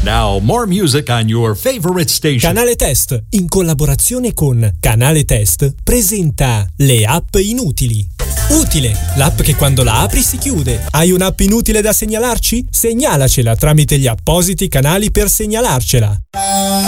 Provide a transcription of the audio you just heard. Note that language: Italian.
Now, more music on your favorite station. Canale Test, in collaborazione con Canale Test, presenta le app inutili. Utile, l'app che quando la apri si chiude. Hai un'app inutile da segnalarci? Segnalacela tramite gli appositi canali per segnalarcela.